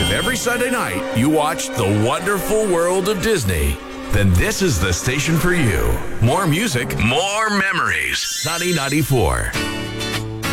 If every Sunday night you watch The Wonderful World of Disney, then this is the station for you. More music, more memories. Sunny 94.